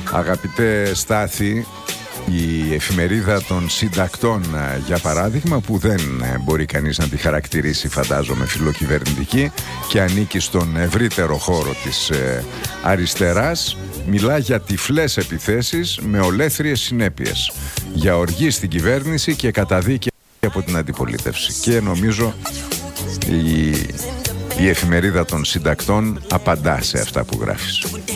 Αγαπητέ Στάθη, η εφημερίδα των συντακτών, για παράδειγμα, που δεν μπορεί κανείς να τη χαρακτηρίσει, φαντάζομαι, φιλοκυβερνητική και ανήκει στον ευρύτερο χώρο της αριστεράς, μιλά για τυφλές επιθέσεις με ολέθριες συνέπειες, για οργή στην κυβέρνηση και καταδίκη από την αντιπολίτευση. Και νομίζω η εφημερίδα των συντακτών απαντά σε αυτά που γράφεις.